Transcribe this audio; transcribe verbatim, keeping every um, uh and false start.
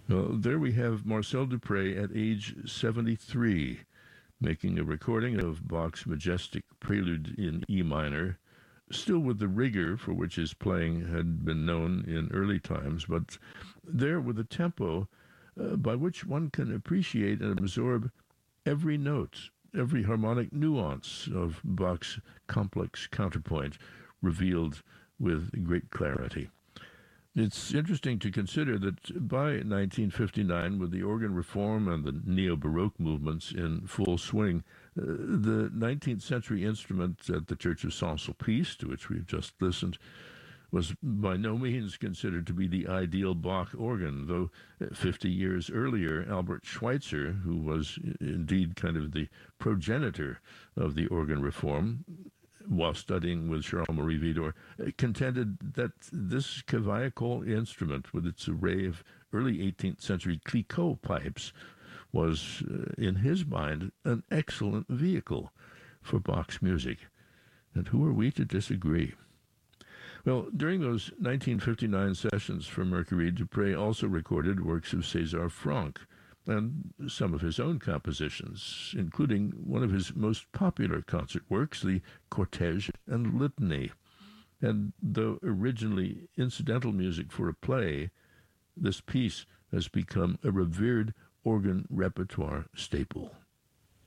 Well, there we have Marcel Dupré at age seventy-three, making a recording of Bach's majestic prelude in E minor, still with the rigor for which his playing had been known in early times, but there with a tempo uh, by which one can appreciate and absorb every note, every harmonic nuance of Bach's complex counterpoint revealed with great clarity. It's interesting to consider that by nineteen fifty-nine, with the organ reform and the neo-Baroque movements in full swing, uh, the nineteenth century instrument at the Church of Saint-Sulpice, to which we've just listened, was by no means considered to be the ideal Bach organ, though fifty years earlier, Albert Schweitzer, who was indeed kind of the progenitor of the organ reform, while studying with Charles-Marie Widor, contended that this cavaillé instrument, with its array of early eighteenth century Clicquot pipes, was, uh, in his mind, an excellent vehicle for Bach's music. And who are we to disagree? Well, during those nineteen fifty-nine sessions for Mercury, Dupré also recorded works of César Franck and some of his own compositions, including one of his most popular concert works, the Cortège and Litany. And though originally incidental music for a play, this piece has become a revered organ repertoire staple.